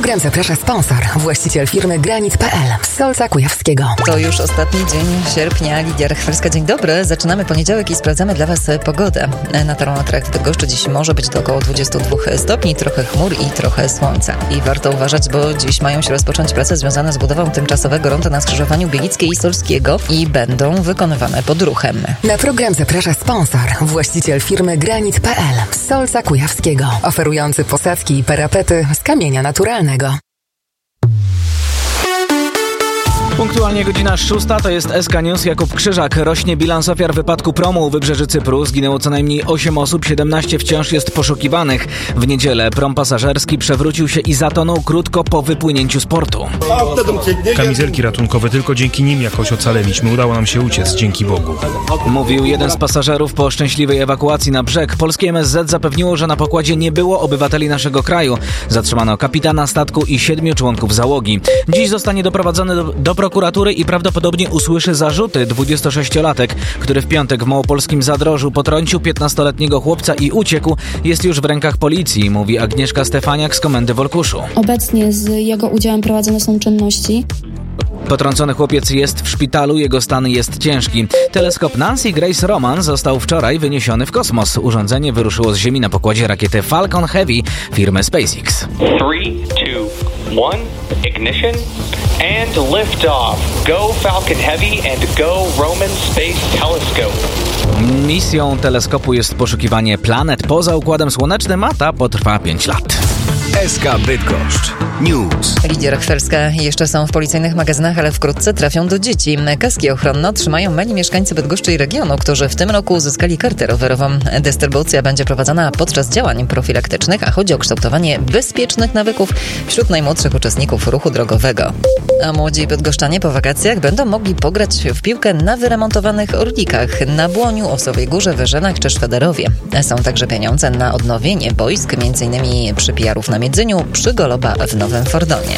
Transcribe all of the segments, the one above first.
program zaprasza sponsor, właściciel firmy Granit.pl z Solca Kujawskiego. To już ostatni dzień sierpnia. Lidia Rechwerska, dzień dobry. Zaczynamy poniedziałek i sprawdzamy dla Was pogodę. Na termometrach w Bydgoszczy dziś może być do około 22 stopni, trochę chmur i trochę słońca. I warto uważać, bo dziś mają się rozpocząć prace związane z budową tymczasowego ronda na skrzyżowaniu Bielickiej i Solskiego i będą wykonywane pod ruchem. Na program zaprasza sponsor, właściciel firmy Granit.pl z Solca Kujawskiego, oferujący posadzki i parapety z kamienia naturalnego. Punktualnie godzina 6, to jest SK News. Jakub Krzyżak. Rośnie bilans ofiar wypadku promu u wybrzeży Cypru. Zginęło co najmniej 8 osób, 17 wciąż jest poszukiwanych. W niedzielę prom pasażerski przewrócił się i zatonął krótko po wypłynięciu z portu. Kamizelki ratunkowe, tylko dzięki nim jakoś ocaleliśmy. Udało nam się uciec, dzięki Bogu. Mówił jeden z pasażerów po szczęśliwej ewakuacji na brzeg. Polskie MSZ zapewniło, że na pokładzie nie było obywateli naszego kraju. Zatrzymano kapitana statku i 7 członków załogi. Dziś zostanie doprowadzony do prokuratury i prawdopodobnie usłyszy zarzuty 26-latek, który w piątek w małopolskim Zadrożu potrącił 15-letniego chłopca i uciekł, jest już w rękach policji, mówi Agnieszka Stefaniak z Komendy w Olkuszu. Obecnie z jego udziałem prowadzone są czynności. Potrącony chłopiec jest w szpitalu, jego stan jest ciężki. Teleskop Nancy Grace Roman został wczoraj wyniesiony w kosmos. Urządzenie wyruszyło z Ziemi na pokładzie rakiety Falcon Heavy firmy SpaceX. 3, 2, 1, ignition and lift off. Go Falcon Heavy and go Roman Space Telescope. Misją teleskopu jest poszukiwanie planet poza Układem Słonecznym, a ta potrwa 5 lat. SK Bydgoszcz News. Lidia Rechwerska. Jeszcze są w policyjnych magazynach, ale wkrótce trafią do dzieci. Kaski ochronne otrzymają myli mieszkańcy Bydgoszczy i regionu, którzy w tym roku uzyskali kartę rowerową. Dystrybucja będzie prowadzona podczas działań profilaktycznych, a chodzi o kształtowanie bezpiecznych nawyków wśród najmłodszych uczestników ruchu drogowego. A młodzi bydgoszczanie po wakacjach będą mogli pograć w piłkę na wyremontowanych Orlikach na Błoniu, Osowej Górze, Wyżynach czy Szwederowie. Są także pieniądze na odnowienie boisk, m.in. przy Pijarów na Miedzeniu, przy Goloba w Nowym Fordonie.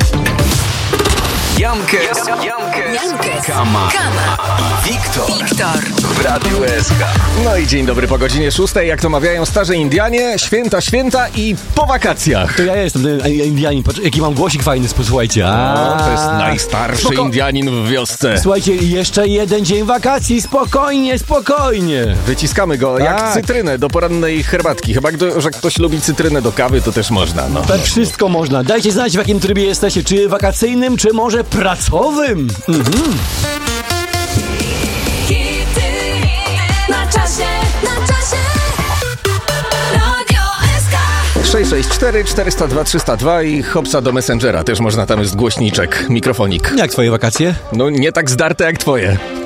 Jankes, Kama i Wiktor w Radiu SK. No i dzień dobry po godzinie 6, jak to mawiają starzy Indianie, święta i po wakacjach. To ja jestem ten Indianin, jaki mam głosik fajny, posłuchajcie. To jest najstarszy Indianin w wiosce. Słuchajcie, jeszcze jeden dzień wakacji, spokojnie. Wyciskamy go jak cytrynę do porannej herbatki. Chyba, że ktoś lubi cytrynę do kawy, to też można. No. Tak, wszystko można. Dajcie znać, w jakim trybie jesteście, czy wakacyjnym, czy może pracowym. Na czasie. Radio SK. 664 402 302 i hopsa do Messengera. Też można, tam jest głośniczek, mikrofonik. Jak twoje wakacje? No nie tak zdarte jak twoje.